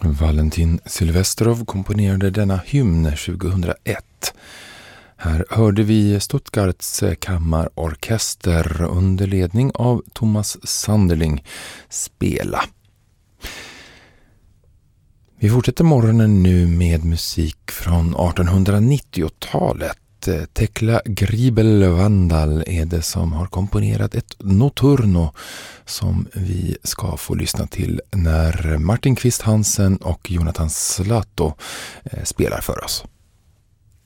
Valentin Silvestrov komponerade denna hymn 2001. Här hörde vi Stuttgarts kammarorkester under ledning av Thomas Sanderling spela. Vi fortsätter morgonen nu med musik från 1890-talet. Tekla Gribel-Vandal är det som har komponerat ett notturno som vi ska få lyssna till när Martin Kvist Hansen och Jonathan Slato spelar för oss.